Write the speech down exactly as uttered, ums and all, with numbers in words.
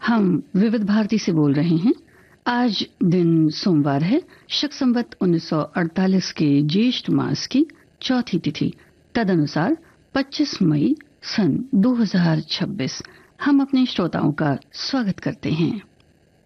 हम विविध भारती से बोल रहे हैं। आज दिन सोमवार है, शक संवत उन्नीस सौ अड़तालीस के ज्येष्ठ मास की चौथी तिथि, तदनुसार पच्चीस मई सन दो हज़ार छब्बीस। हम अपने श्रोताओं का स्वागत करते हैं।